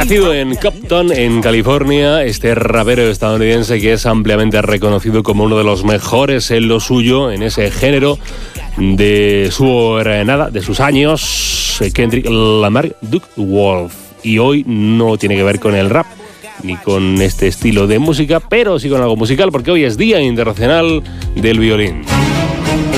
Nacido en Compton, en California, este rapero estadounidense que es ampliamente reconocido como uno de los mejores en lo suyo, en ese género de de sus años, Kendrick Lamar Duckworth. Y hoy no tiene que ver con el rap ni con este estilo de música, pero sí con algo musical, porque hoy es Día Internacional del Violín.